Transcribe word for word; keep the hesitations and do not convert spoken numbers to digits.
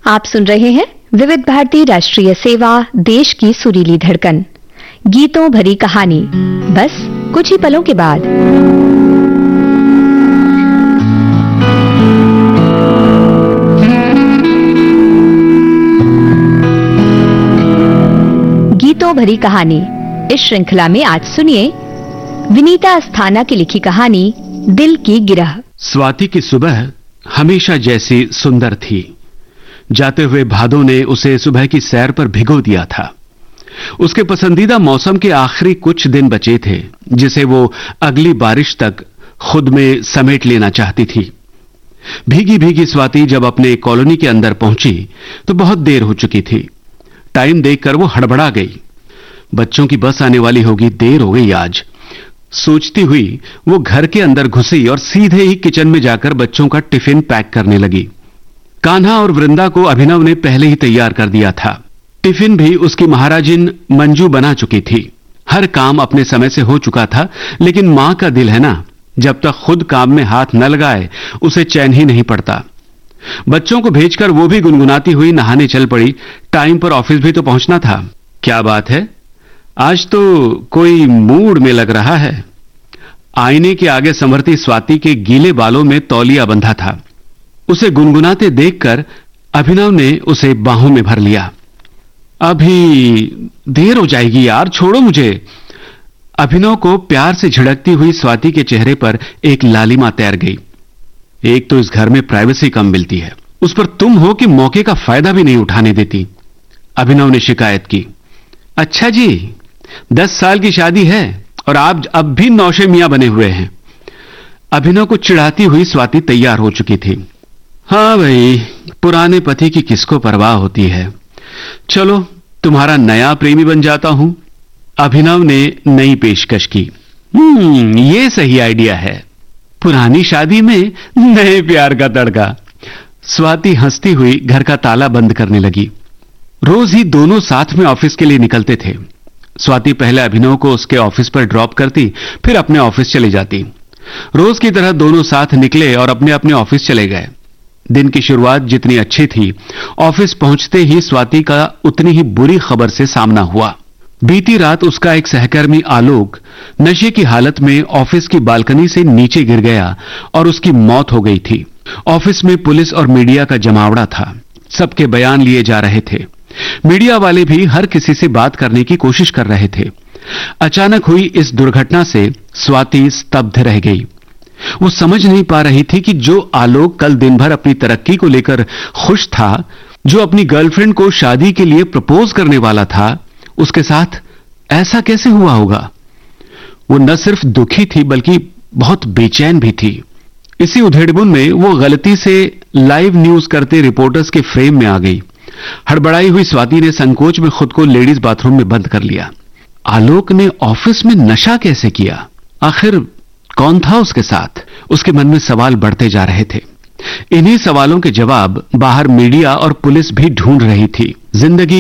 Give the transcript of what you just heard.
आप सुन रहे हैं विविध भारती राष्ट्रीय सेवा, देश की सुरीली धड़कन, गीतों भरी कहानी, बस कुछ ही पलों के बाद। गीतों भरी कहानी इस श्रृंखला में आज सुनिए विनीता अस्थाना की लिखी कहानी दिल की गिरह। स्वाति की सुबह हमेशा जैसी सुंदर थी। जाते हुए भादों ने उसे सुबह की सैर पर भिगो दिया था। उसके पसंदीदा मौसम के आखिरी कुछ दिन बचे थे, जिसे वो अगली बारिश तक खुद में समेट लेना चाहती थी। भीगी भीगी स्वाति जब अपने कॉलोनी के अंदर पहुंची तो बहुत देर हो चुकी थी। टाइम देखकर वो हड़बड़ा गई। बच्चों की बस आने वाली होगी, देर हो गई आज। सोचती हुई वो घर के अंदर घुसी और सीधे ही किचन में जाकर बच्चों का टिफिन पैक करने लगी। कान्हा और वृंदा को अभिनव ने पहले ही तैयार कर दिया था। टिफिन भी उसकी महाराजिन मंजू बना चुकी थी। हर काम अपने समय से हो चुका था, लेकिन मां का दिल है ना, जब तक खुद काम में हाथ न लगाए उसे चैन ही नहीं पड़ता। बच्चों को भेजकर वो भी गुनगुनाती हुई नहाने चल पड़ी। टाइम पर ऑफिस भी तो पहुंचना था। क्या बात है, आज तो कोई मूड में लग रहा है। आईने के आगे संवरती स्वाति के गीले बालों में तौलिया बंधा था। उसे गुनगुनाते देखकर अभिनव ने उसे बाहों में भर लिया। अभी देर हो जाएगी यार, छोड़ो मुझे। अभिनव को प्यार से झिड़कती हुई स्वाति के चेहरे पर एक लालिमा तैर गई। एक तो इस घर में प्राइवेसी कम मिलती है, उस पर तुम हो कि मौके का फायदा भी नहीं उठाने देती। अभिनव ने शिकायत की। अच्छा जी, दस साल की शादी है और आप अब भी नौशे मियां बने हुए हैं। अभिनव को चिढ़ाती हुई स्वाति तैयार हो चुकी थी। हाँ भाई, पुराने पति की किसको परवाह होती है। चलो तुम्हारा नया प्रेमी बन जाता हूं। अभिनव ने नई पेशकश की। हम्म ये सही आइडिया है, पुरानी शादी में नए प्यार का तड़का। स्वाति हंसती हुई घर का ताला बंद करने लगी। रोज ही दोनों साथ में ऑफिस के लिए निकलते थे। स्वाति पहले अभिनव को उसके ऑफिस पर ड्रॉप करती, फिर अपने ऑफिस चली जाती। रोज की तरह दोनों साथ निकले और अपने अपने ऑफिस चले गए। दिन की शुरुआत जितनी अच्छी थी, ऑफिस पहुंचते ही स्वाति का उतनी ही बुरी खबर से सामना हुआ। बीती रात उसका एक सहकर्मी आलोक नशे की हालत में ऑफिस की बालकनी से नीचे गिर गया और उसकी मौत हो गई थी। ऑफिस में पुलिस और मीडिया का जमावड़ा था। सबके बयान लिए जा रहे थे। मीडिया वाले भी हर किसी से बात करने की कोशिश कर रहे थे। अचानक हुई इस दुर्घटना से स्वाति स्तब्ध रह गई। वो समझ नहीं पा रही थी कि जो आलोक कल दिन भर अपनी तरक्की को लेकर खुश था, जो अपनी गर्लफ्रेंड को शादी के लिए प्रपोज करने वाला था, उसके साथ ऐसा कैसे हुआ होगा। वो न सिर्फ दुखी थी बल्कि बहुत बेचैन भी थी। इसी उधेड़बुन में वो गलती से लाइव न्यूज करते रिपोर्टर्स के फ्रेम में आ गई। हड़बड़ाई हुई स्वाति ने संकोच में खुद को लेडीज बाथरूम में बंद कर लिया। आलोक ने ऑफिस में नशा कैसे किया? आखिर कौन था उसके साथ? उसके मन में सवाल बढ़ते जा रहे थे। इन्हीं सवालों के जवाब बाहर मीडिया और पुलिस भी ढूंढ रही थी। जिंदगी